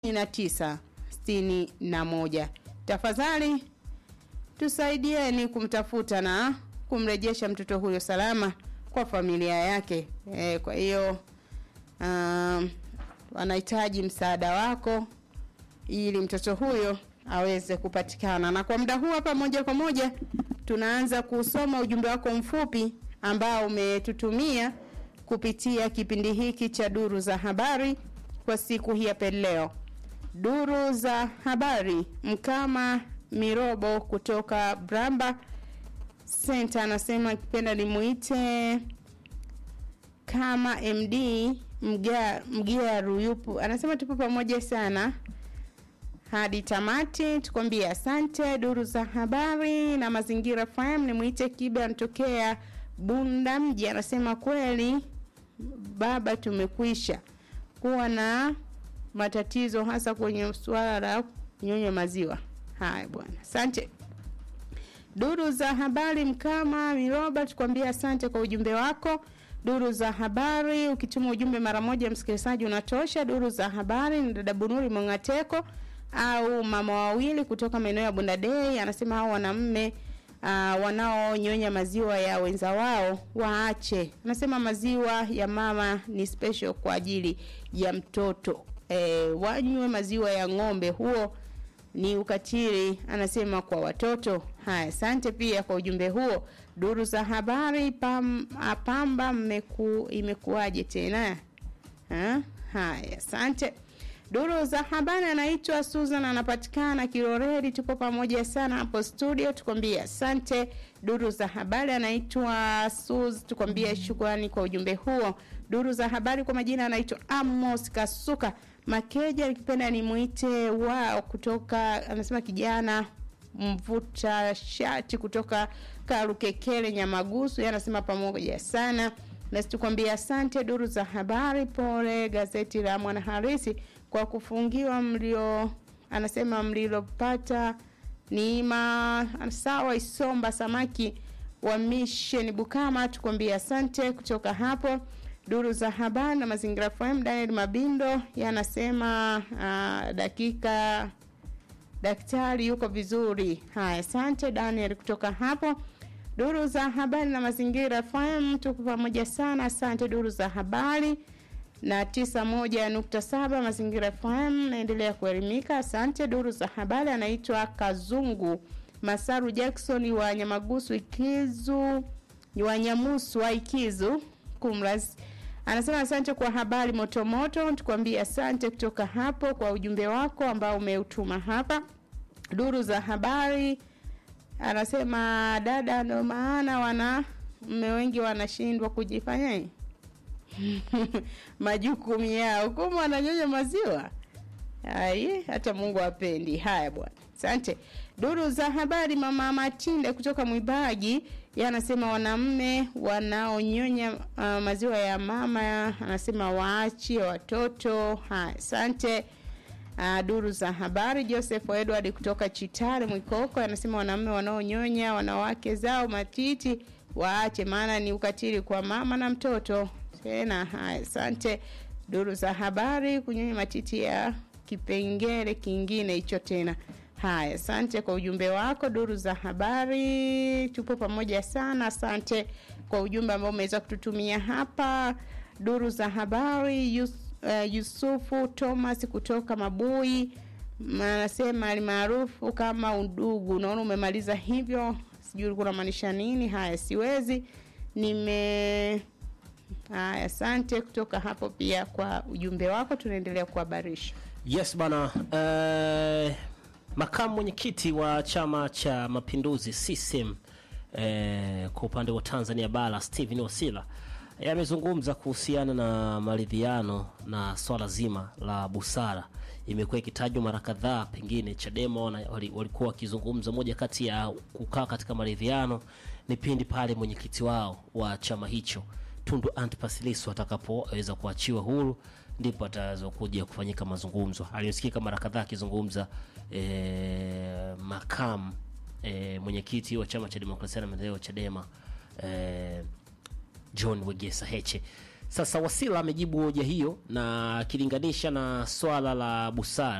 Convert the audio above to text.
9961. Tafadhali tusaidieni kumtafuta na kumrejesha mtoto huyo salama kwa familia yake. Kwa hiyo wanahitaji msaada wako ili mtoto huyo aweze kupatikana. Na kwa muda huu hapa moja kwa moja tunaanza kusoma ujumbe wako mfupi ambao umetutumia kupitia kipindi hiki cha Duru za Habari kwa siku hii ya leo. Duru za Habari, Mkama Mirobo kutoka Bramba Center anasema kipenda nimuite kama MD Mgiaru yupo. Anasema tupo pamoja sana hadi tamati. Tukwambie asante. Duru za Habari na Mazingira FM, nimuite Kiba anatokea Bunda Mji. Anasema kweli baba, tumekwisha kuwa na matatizo hasa kwenye swala la kunyonya maziwa. Haya bwana, asante. Duru za Habari Mkama Miroba, tukwambia asante kwa ujumbe wako. Duru za Habari, ukituma ujumbe mara moja msikilizaji unatosha. Duru za Habari ni dada Bunuri Mongateko au mama wawili kutoka maeneo ya Bundadei. Anasema hao wanamume wanaonyonya maziwa ya wenza wao waache. Anasema maziwa ya mama ni special kwa ajili ya mtoto. Wanywe maziwa ya ng'ombe, huo ni ukatili anasema kwa watoto. Haya, asante pia kwa ujumbe huo. Duru za Habari Pamba imekuaje tena? Haya, asante. Duru za Habari anaitwa Susan, anapatikana Kiroreri. Tupo pamoja sana hapo studio, tukwambia asante. Duru za Habari anaitwa Suz, tukwambia shukrani kwa ujumbe huo. Duru za Habari kwa majina anaitwa Amos Kasuka Makeja, nikipenda nimuite wao kutoka, anasema kijana mvuta shati kutoka Karukekele Nyamagusu. Anasema pamoja sana. Na tukwambia asante. Duru za Habari, pole gazeti la Mwanahalisi kwa kufungiwa anasema mlilopata neema sawa Isomba samaki wa Mission Bukama. Tukwambia asante kutoka hapo. Duru za Habari na Mazingira FM, Daniel Mabindo yanasema dakika daktari yuko vizuri. Haya, asante Daniel kutoka hapo. Duru za Habari na Mazingira FM, tuko pamoja sana. Asante Duru za Habari na 91.7 Mazingira FM, naendelea kuelimika. Asante. Duru za Habari anaitwa Kazungu Masaru Jackson wa Nyamagusu Ikizu, wa Nyamusu wa Ikizu Kumras. Anasema asante kwa habari motomoto. Tukwambia asante kutoka hapo kwa ujumbe wako ambao umeutuma hapa. Duru za Habari anasema dada, ndo maana wengi wanashindwa kujifanya majukumu yao, kama wananyonya maziwa. Hata Mungu hapendi. Haya bwana, asante. Duru za Habari mama Matinde kutoka Mwibaji yanasema wanamume wanaonyonya maziwa ya mama, anasema waachi watoto. Haya, asante. Duru za Habari Joseph Edward kutoka Chitare Mwikoko anasema wanamume wanaonyonya wanawake zao matiti waache, maana ni ukatili kwa mama na mtoto. Tena haya, asante. Duru za Habari kunyonya matiti ya kipengele kingine hicho tena. Haya, asante kwa ujumbe wako. Duru za Habari tupo pamoja sana. Asante kwa ujumbe ambao umeweza kututumia hapa. Duru za Habari Yusufu Thomas kutoka Mabui anasema alimaarufu kama Undugu. Naona umemaliza hivyo, sijui kuna maanisha nini. Haya, siwezi haya, asante kutoka hapo pia kwa ujumbe wako. Tunaendelea kuhabarisha. Yes bana, makamu mwenyekiti wa Chama cha Mapinduzi CCM kwa upande wa Tanzania Bara Steven Wasila amezungumza kuhusiana na maridhiano na swala zima la busara. Imekuwa ikitajwa mara kadhaa, pengine Chadema walikuwa wakizungumza moja kati ya kukaa katika maridhiano ni pindi pale mwenyekiti wao wa chama hicho Tundu Antipas Lissu atakapoweza kuachiwa huru, ndipo ataweza kuja kufanyika mazungumzo. Alisikika mara kadhaa akizungumza makamu mwenyekiti wa Chama cha Demokrasia na Maendeleo Chadema John Wegesa Heche. Sasa Wasila amejibu hoja hiyo na akilinganisha na swala la busara